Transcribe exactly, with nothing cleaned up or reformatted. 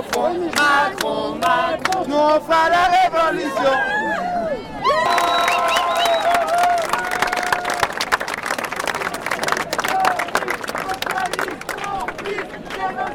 au fond. Macron, Macron, nous on fera la révolution.